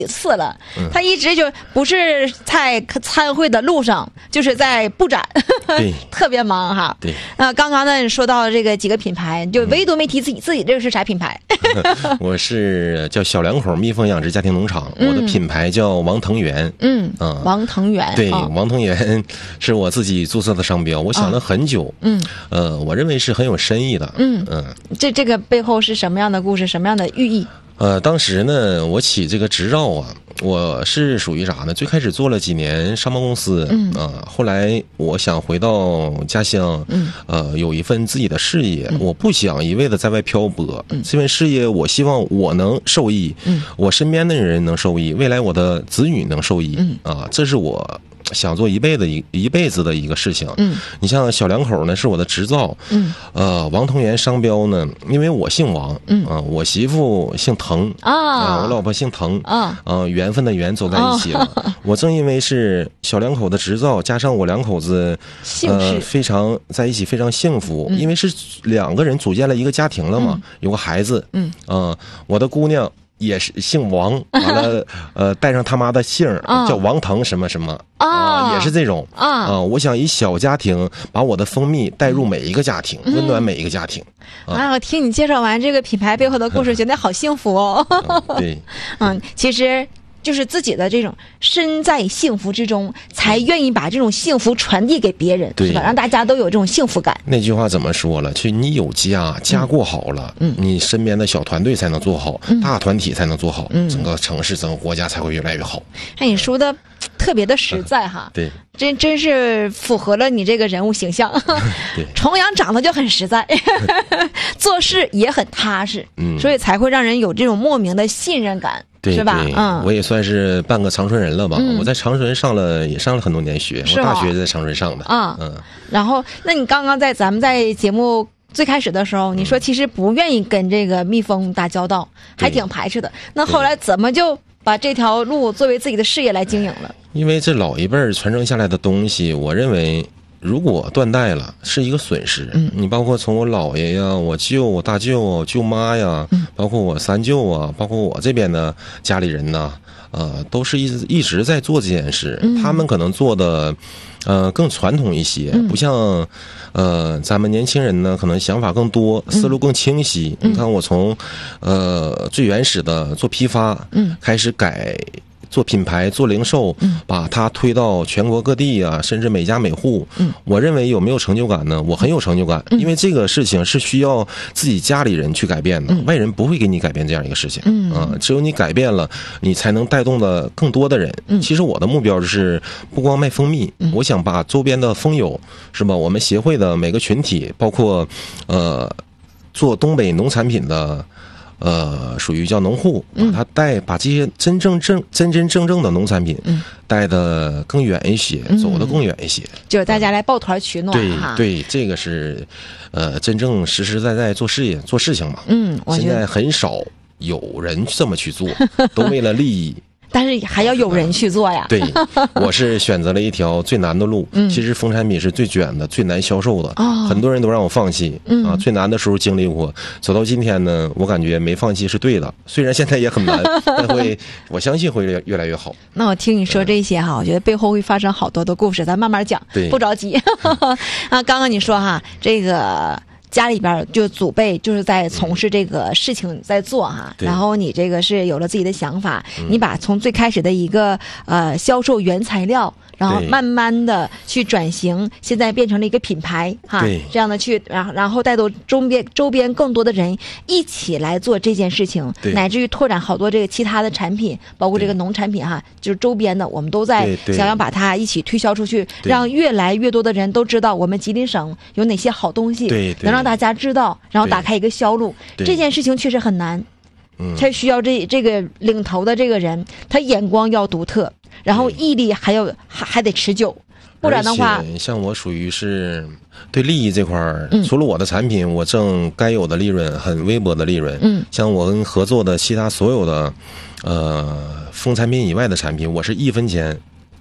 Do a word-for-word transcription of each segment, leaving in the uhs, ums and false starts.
次了，他一直就不是在参会的路上，就是在布展， 对， 特别忙哈。 对， 啊，刚刚呢说到这个几个品牌，就唯独没提自己、嗯、自己这个是啥品牌？ 我是叫小两口蜜蜂养殖家庭农场，嗯、我的品牌叫王藤园。 嗯嗯，王藤园。 对， 哦、 王藤园是我自己注册的商标，我想了很久。嗯，呃，我认为是很有深意的。 嗯嗯，这这个背后是什么样的故事？什么样的寓意？ 呃，当时呢，我起这个执照啊，我是属于啥呢？最开始做了几年商贸公司，嗯啊、呃，后来我想回到家乡，嗯，呃，有一份自己的事业，嗯、我不想一味的在外漂泊，嗯，这份事业我希望我能受益，嗯，我身边的人能受益，未来我的子女能受益，嗯啊，这是我想做一辈子一一辈子的一个事情。嗯，你像小两口呢，是我的执照。嗯，呃，王藤园商标呢，因为我姓王，嗯啊、呃，我媳妇姓滕啊、呃，我老婆姓滕啊，呃，缘分的缘走在一起了。啊、我正因为是小两口的执照，加上我两口子呃非常在一起非常幸福，嗯、因为是两个人组建了一个家庭了嘛，嗯、有个孩子。嗯啊、呃，我的姑娘也是姓王，完了，呃，带上他妈的姓儿，叫王腾什么什么啊、呃，也是这种啊、呃。我想以小家庭把我的蜂蜜带入每一个家庭，温暖每一个家庭。 啊，啊我听你介绍完这个品牌背后的故事，觉得好幸福哦。 嗯、对， 嗯，其实。就是自己的这种身在幸福之中，才愿意把这种幸福传递给别人，是吧？让大家都有这种幸福感。 那句话怎么说了？去你有家，家过好了，嗯，你身边的小团队才能做好，嗯、大团体才能做好，嗯，整个城市、整个国家才会越来越好。 哎，你说的特别的实在哈， 对， 真真是符合了你这个人物形象。 对， 重阳长得就很实在，做事也很踏实，嗯，所以才会让人有这种莫名的信任感。 对， 是吧？嗯， 我也算是半个长春人了吧。嗯、我在长春上了，也上了很多年学。我大学在长春上的。 啊，嗯。然后，那你刚刚在咱们在节目最开始的时候，你说其实不愿意跟这个蜜蜂打交道，还挺排斥的。那后来怎么就把这条路作为自己的事业来经营了？ 因为这老一辈儿传承下来的东西，我认为。如果断代了，是一个损失。嗯，你包括从我姥爷呀、我舅、我大舅、我舅妈呀，嗯，包括我三舅啊，包括我这边的家里人呐，呃，都是一直一直在做这件事。嗯、他们可能做的，呃，更传统一些，嗯、不像，呃，咱们年轻人呢，可能想法更多，思路更清晰。嗯、你看，我从，呃，最原始的做批发，嗯，开始改。做品牌、做零售，嗯，把它推到全国各地啊，甚至每家每户。嗯，我认为有没有成就感呢？我很有成就感，嗯、因为这个事情是需要自己家里人去改变的，嗯、外人不会给你改变这样一个事情。嗯啊，只有你改变了，你才能带动的更多的人。嗯，其实我的目标就是不光卖蜂蜜，嗯、我想把周边的蜂友，是吧？我们协会的每个群体，包括呃，做东北农产品的。呃，属于叫农户，把它带，把这些真正正真真正正的农产品，嗯，带得更远一些，嗯、走得更远一些， 就是大家来抱团取暖哈。对对，这个是，呃，真正实实在在做事业、做事情嘛。嗯，现在很少有人这么去做，都为了利益。 但是还要有人去做呀。 对，我是选择了一条最难的路。嗯，其实蜂产品是最卷的、最难销售的。哦，很多人都让我放弃。嗯啊，最难的时候经历过，走到今天呢，我感觉没放弃是对的。虽然现在也很难，但会，我相信会越越来越好。 那我听你说这些哈，我觉得背后会发生好多的故事，咱慢慢讲， 对， 不着急。啊，刚刚你说哈，这个。家里边就祖辈就是在从事这个事情在做哈，然后你这个是有了自己的想法，你把从最开始的一个呃销售原材料，然后慢慢的去转型，现在变成了一个品牌哈，这样的去然后然后带动周边周边更多的人一起来做这件事情，乃至于拓展好多这个其他的产品，包括这个农产品哈，就是周边的我们都在想要把它一起推销出去，让越来越多的人都知道我们吉林省有哪些好东西， 对， 能让大家知道，然后打开一个销路。这件事情确实很难，嗯，他需要这这个领头的这个人，他眼光要独特，然后毅力还要还还得持久，不然的话， 像我属于是对利益这块儿，嗯、除了我的产品，我挣该有的利润，很微薄的利润。嗯，像我跟合作的其他所有的呃蜂产品以外的产品，我是一分钱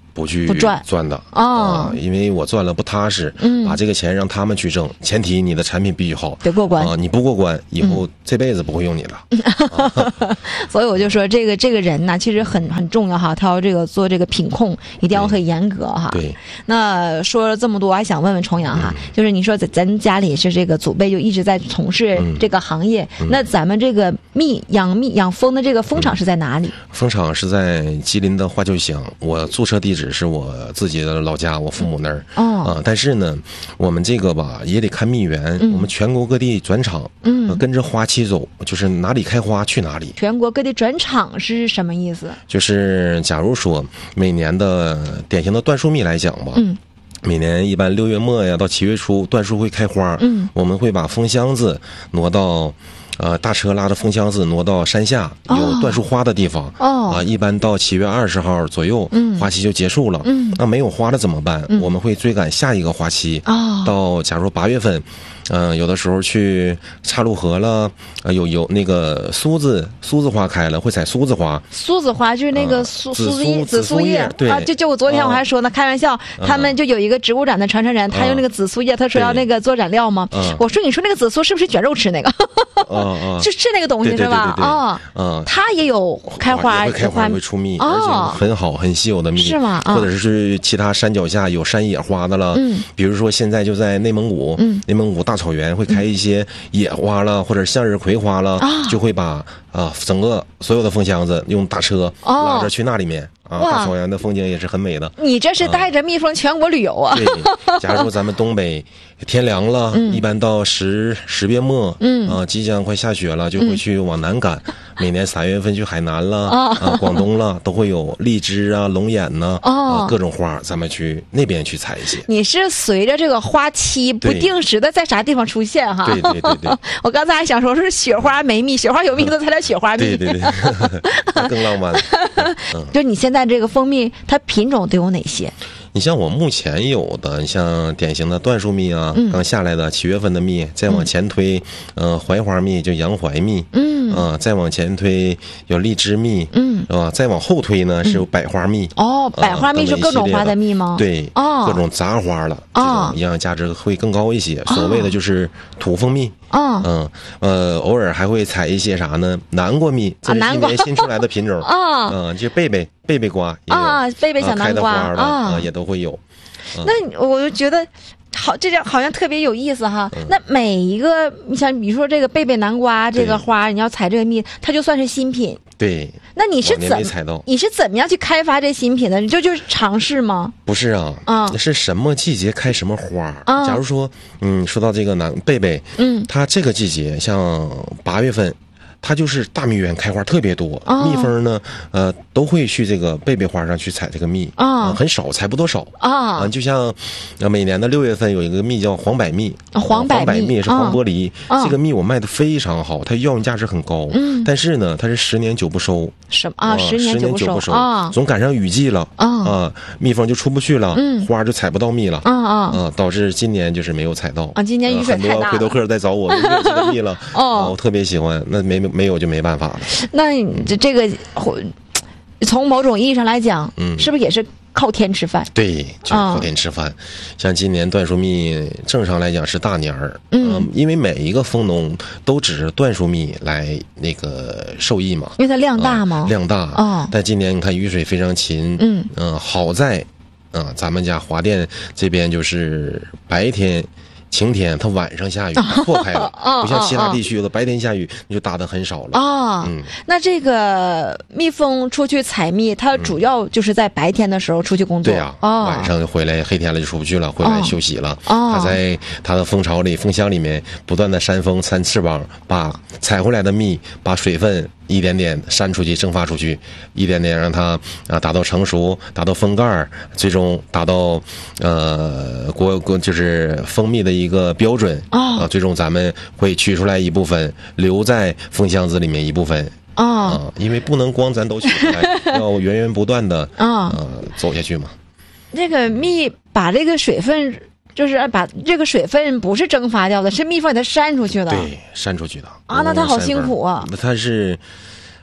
不去不赚赚的哦、 啊，因为我赚了不踏实， 嗯， 把这个钱让他们去挣，前提你的产品必须好， 得过关啊，你不过关，以后这辈子不会用你了。 嗯、所以我就说，这个这个人呢，其实很很重要哈，他要这个做这个品控，一定要很严格哈。 对。 那说了这么多，我还想问问重阳哈，嗯、就是你说咱咱家里是这个祖辈就一直在从事这个行业，嗯、那咱们这个蜜养蜜养蜂的这个蜂场是在哪里？ 嗯、蜂场是在吉林的花椒乡，我注册地址是我自己的老家，我父母那儿。哦。啊，但是呢，我们这个吧也得看蜜源，嗯、我们全国各地转场，嗯、呃，跟着花期走，就是哪里开花去哪里。 全国各地转场是什么意思？ 就是假如说每年的典型的椴树蜜来讲吧，嗯。每年一般六月末呀到七月初，椴树会开花。嗯，我们会把蜂箱子挪到，呃，大车拉着蜂箱子挪到山下有椴树花的地方。哦，啊，一般到七月二十号左右，嗯，花期就结束了。嗯，那没有花了怎么办？嗯、我们会追赶下一个花期。哦，到假如八月份。嗯、呃，有的时候去岔路河了，呃，有有那个苏子苏子花开了，会采苏子花。 苏子花就是那个苏苏子叶紫苏叶， 对啊，就就我昨天我还说呢，啊、开玩笑，他们就有一个植物展的传承人，啊、他用那个紫苏叶，他说要那个做染料吗？啊、我说你说那个紫苏是不是卷肉吃那个？啊啊，是是那个东西是吧？啊，嗯，它也有开花， 会开花会出蜜，而且很好很稀有的蜜， 是吗？ 或者是其他山脚下有山野花的了，嗯，比如说现在就在内蒙古，嗯，内蒙古大草原会开一些野花了，或者向日葵花了，就会把啊整个所有的蜂箱子用大车拉着去那里面。啊，大草原的风景也是很美的。 你这是带着蜜蜂全国旅游啊？ 对，假如咱们东北天凉了，嗯、一般到十十月末，嗯啊，即将快下雪了，就会去往南赶。嗯、每年三月份去海南了，哦、啊，广东了，都会有荔枝啊、龙眼呐，哦、啊，各种花，咱们去那边去采一些。 你是随着这个花期不定时的在啥地方出现哈？ 对对对对。 我刚才还想说是雪花没蜜，雪花有蜜都才叫雪花蜜。 对对对，更浪漫了。 嗯、就你现在这个蜂蜜，它品种都有哪些？ 你像我目前有的，你像典型的椴树蜜啊，嗯、刚下来的七月份的蜜，再往前推，嗯、呃，槐花蜜就洋槐蜜，嗯，啊、呃，再往前推有荔枝蜜，嗯，是吧？再往后推呢是有百花蜜。 哦，百花蜜是各种花的蜜吗？ 对，哦，各种杂花了，这种营养价值会更高一些。所谓的就是土蜂蜜。哦，嗯，呃，偶尔还会采一些啥呢？南瓜蜜，这是今年新出来的品种。啊，嗯，就贝贝贝贝瓜啊，贝贝小南瓜啊，也都会有。 那我就觉得。好，这样好像特别有意思哈。嗯、那每一个，你像比如说这个贝贝南瓜这个花，你要采这个蜜，它就算是新品。 对。 那你是怎你是怎么样去开发这新品的？你就就是尝试吗？ 不是啊，啊、嗯，是什么季节开什么花？啊、假如说，嗯，说到这个南贝贝，嗯，它这个季节像八月份。它就是大蜜源开花特别多，哦、蜜蜂呢，呃，都会去这个贝贝花上去采这个蜜，啊、呃，很少，采不多少，啊、呃，就像，呃，每年的六月份有一个蜜叫黄百蜜， 黄百蜜， 黄百蜜是黄玻璃，哦、这个蜜我卖的非常好，它药用价值很高，嗯，但是呢，它是十年九不收， 什么啊？十年九不收啊，总赶上雨季了，啊、呃，蜜蜂就出不去了，嗯，花就采不到蜜了，啊啊，啊、呃，导致今年就是没有采到， 啊，今年雨水太大了， 很多回头客在找我，没有这个蜜了，哦，我特别喜欢，那没没有就没办法了。 那你这这个从某种意义上来讲，嗯，是不是也是靠天吃饭？ 对，就是靠天吃饭。哦、像今年椴树蜜，正常来讲是大年儿，嗯、呃，因为每一个蜂农都指着椴树蜜来那个受益嘛， 因为它量大嘛、 呃，量大。哦，但今年你看雨水非常勤，嗯嗯、呃，好在，啊、呃，咱们家华电这边就是白天。晴天，它晚上下雨，破开了，不像其他地区的白天下雨，你就打得很少了。 啊，嗯，那这个蜜蜂出去采蜜，它主要就是在白天的时候出去工作。 对呀，晚上回来黑天了就出不去了，回来休息了。它在它的蜂巢里、蜂箱里面不断的扇风、扇翅膀，把采回来的蜜，把水分。一点点扇出去，蒸发出去，一点点让它啊达到成熟，达到封盖，最终达到呃国国就是蜂蜜的一个标准啊。最终咱们会取出来一部分，留在蜂箱子里面一部分啊，因为不能光咱都取出来，要源源不断的啊、呃、走下去嘛。 这个蜜把这个水分。就是把这个水分不是蒸发掉的，是蜜蜂给它扇出去的。 对，扇出去的啊，那它好辛苦啊。 它是，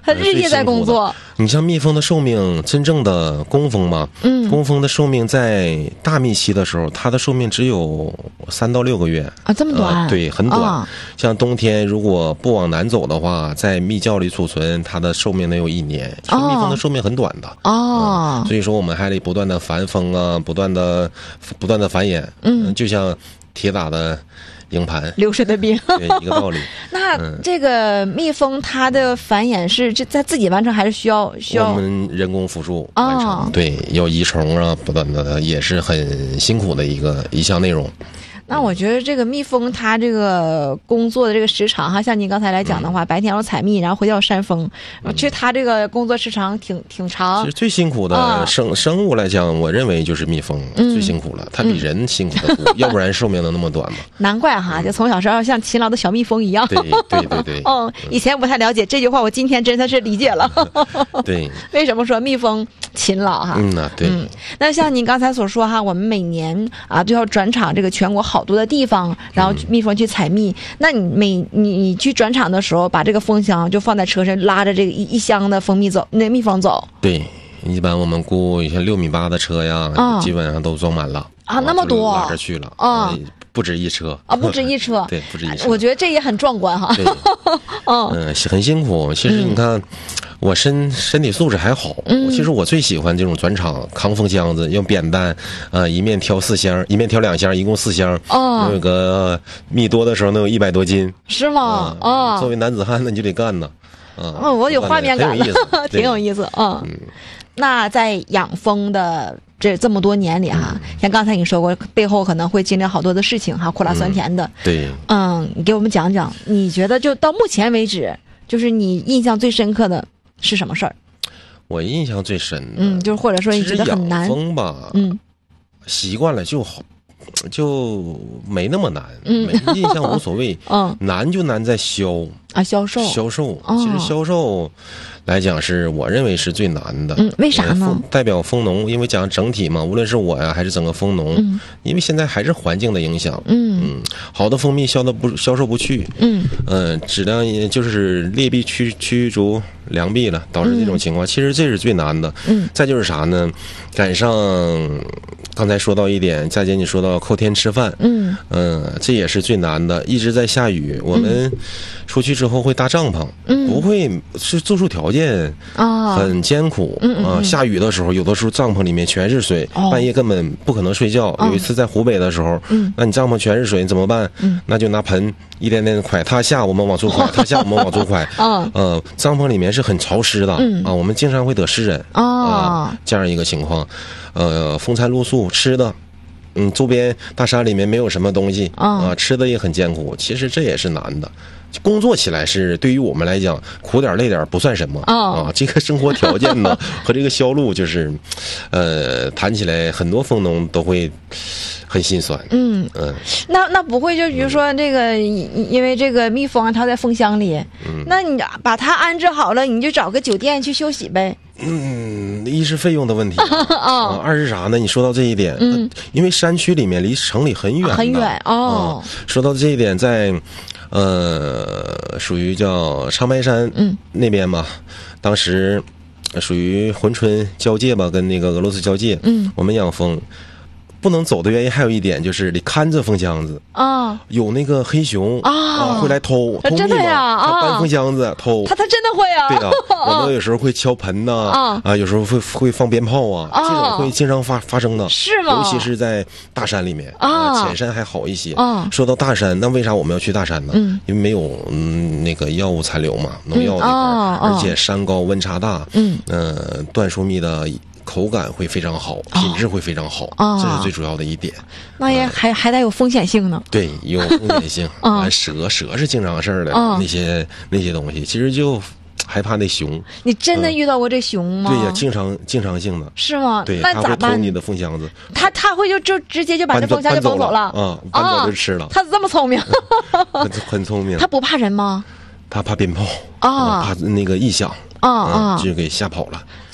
它日夜在工作。 你像蜜蜂的寿命，真正的工蜂嘛，嗯，工蜂的寿命在大蜜期的时候，它的寿命只有三到六个月啊，这么短？ 呃、对，很短、哦。像冬天如果不往南走的话，在蜜窖里储存，它的寿命能有一年。其实蜜蜂的寿命很短的哦、 嗯，所以说我们还得不断的繁蜂啊，不断的不断的繁衍，嗯，就像铁打的营盘， 流水的兵， 对，一个道理。 那这个蜜蜂它的繁衍是这在自己完成，还是需要需要我们人工辅助完成？哦、对，要移虫啊，不断的，也是很辛苦的一个一项内容。 那我觉得这个蜜蜂它这个工作的这个时长哈，像您刚才来讲的话，嗯、白天要采蜜，然后回要扇风，嗯、其实它这个工作时长挺挺长。 其实最辛苦的生、啊、生物来讲，我认为就是蜜蜂、嗯、最辛苦了，它比人辛苦的多，嗯、要不然寿命能那么短吗？ 难怪哈，就从小时候像勤劳的小蜜蜂一样。 对对对对。 嗯，以前不太了解这句话，我今天真的是理解了。 对。 为什么说蜜蜂勤劳哈？ 嗯呐，对。嗯， 那像您刚才所说哈，我们每年啊就要转场这个全国好多的地方，然后蜜蜂去采蜜。嗯、那你每你你去转场的时候，把这个蜂箱就放在车上，拉着这个一一箱的蜂蜜走，那蜜蜂走。 对，一般我们雇一些六米八的车呀，哦、基本上都装满了啊，那么多拉着去了啊。 哦不止一车啊，不止一车， 对，不止一车。 我觉得这也很壮观哈。 对，嗯、呃，很辛苦。其实你看，嗯、我身身体素质还好。嗯，其实我最喜欢这种转场扛风箱子，用扁担，呃，一面挑四箱，一面挑两箱，一共四箱。哦，那个蜜多的时候能有一百多斤。 是吗？啊、呃， 作为男子汉，那你就得干呢。 啊、嗯，我有画面感了，挺有意思啊。嗯，那在养蜂的这这么多年里哈，嗯、像刚才你说过，背后可能会经历好多的事情哈，苦辣酸甜的。 嗯、对， 嗯，你给我们讲讲，你觉得就到目前为止，就是你印象最深刻的是什么事儿？ 我印象最深的， 嗯，就是或者说你觉得很难。 养蜂吧， 嗯， 习惯了就好。就没那么难，嗯，印象无所谓，嗯，难就难在销啊，销售， 销售，哦、其实销售来讲是我认为是最难的， 嗯，为啥呢？ 代表蜂农，因为讲整体嘛，无论是我呀还是整个蜂农，嗯，因为现在还是环境的影响，嗯嗯，好的蜂蜜销的不销售不去，嗯嗯、呃，质量也就是劣币驱驱逐良币了，导致这种情况，嗯、其实这是最难的，嗯，再就是啥呢？赶上刚才说到一点，佳姐你说到扣天吃饭，嗯嗯、呃，这也是最难的，一直在下雨，我们出去之后会搭帐篷，嗯，不会是住宿条件啊，很艰苦，嗯啊，下雨的时候，有的时候帐篷里面全是水，哦、半夜根本不可能睡觉。哦、有一次在湖北的时候，嗯，那你帐篷全是水，你怎么办？嗯，那就拿盆一点点蒯，它下我们往出蒯，它下我们往出蒯，啊，呃，帐篷里面是很潮湿的，嗯啊，我们经常会得湿疹，啊，这样一个情况。呃，风餐露宿，吃的，嗯，周边大山里面没有什么东西啊、呃，吃的也很艰苦。其实这也是难的，工作起来是对于我们来讲苦点累点不算什么、oh. 啊。这个生活条件呢和这个销路就是，呃，谈起来很多蜂农都会很心酸。嗯嗯， 那那不会就比如说这个，嗯、因为这个蜜蜂啊，它在蜂箱里，嗯，那你把它安置好了，你就找个酒店去休息呗。 嗯，一是费用的问题、啊啊，二是啥呢？你说到这一点，嗯，因为山区里面离城里很远， 很远哦、 啊。说到这一点，在呃，属于叫长白山嗯那边嘛，当时属于珲春交界吧，跟那个俄罗斯交界，嗯，我们养蜂。不能走的原因还有一点就是得看着蜂箱子啊，有那个黑熊啊会来偷偷蜜嘛， 他搬蜂箱子偷， 他他真的会啊， 对啊，我们有时候会敲盆呐啊，啊有时候会会放鞭炮啊，这种会经常发发生的， 是吗？ 尤其是在大山里面啊，浅山还好一些啊。说到大山，那为啥我们要去大山呢？嗯，因为没有嗯那个药物残留嘛，农药那块，而且山高温差大，嗯呃椴树蜜的。口感会非常好，品质会非常好，哦、这是最主要的一点。 那也还、呃、还得有风险性呢。 对，有风险性。啊、哦，蛇蛇是经常事儿的、哦，那些那些东西，其实就害怕那熊。 你真的遇到过这熊吗？ 呃、对呀，经常经常性的。 是吗？ 对， 那咋办？ 它会偷你的蜂箱子。 他他会就就直接就把这蜂箱就搬走了啊，搬走就吃了。 哦、他这么聪明， 很很聪明。 他不怕人吗？ 他怕鞭炮啊，怕那个异响。啊啊！就给吓跑了。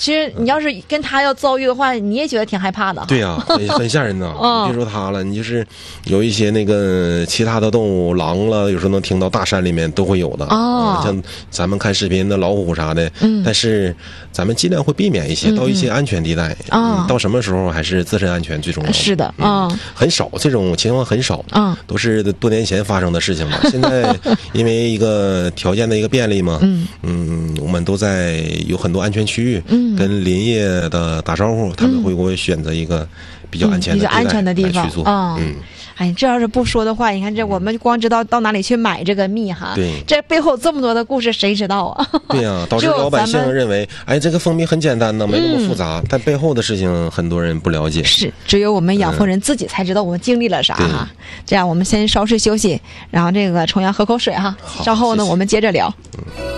其实你要是跟他要遭遇的话，你也觉得挺害怕的。 对呀、啊，很很吓人呐。 嗯、 别说他了，你就是有一些那个其他的动物，狼了，有时候能听到大山里面都会有的。 哦， 嗯、像咱们看视频的老虎啥的， 嗯， 但是咱们尽量会避免一些， 嗯、 到一些安全地带。 啊、 嗯，到什么时候还是自身安全最重要。 是的， 嗯，嗯很少这种情况很少， 嗯， 都是多年前发生的事情了。现在因为一个条件的一个便利嘛， 嗯嗯，我们都在有很多安全区域， 嗯， 跟林业的打招呼，他们会给我选择一个比较安全的、 嗯、比较安全的地方去做。 嗯。 嗯哎，这要是不说的话，你看这我们光知道到哪里去买这个蜜哈， 对， 这背后这么多的故事，谁知道啊？ 对呀、啊，导致老百姓认为，哎，这个蜂蜜很简单呢，没那么复杂，嗯、但背后的事情很多人不了解。 是，只有我们养蜂人自己才知道我们经历了啥哈。 嗯、 这样，我们先稍事休息，然后这个重阳喝口水哈，稍后呢我们接着聊。 嗯